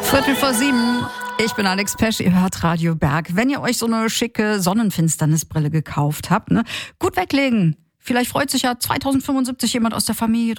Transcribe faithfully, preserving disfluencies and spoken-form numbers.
Viertel vor sieben. Ich bin Alex Pesch, ihr hört Radio Berg. Wenn ihr euch so eine schicke Sonnenfinsternisbrille gekauft habt, ne, gut weglegen. Vielleicht freut sich ja zweitausendfünfundsiebzig jemand aus der Familie